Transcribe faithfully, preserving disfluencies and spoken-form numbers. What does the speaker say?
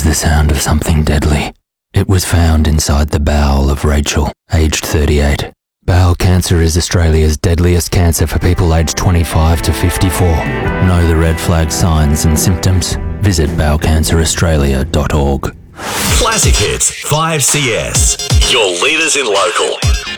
the sound of something deadly. It was found inside the bowel of Rachel, aged thirty-eight. Bowel cancer is Australia's deadliest cancer for people aged twenty-five to fifty-four. Know the red flag signs and symptoms? Visit bowel cancer australia dot org. Classic Hits five C S. Your leaders in local.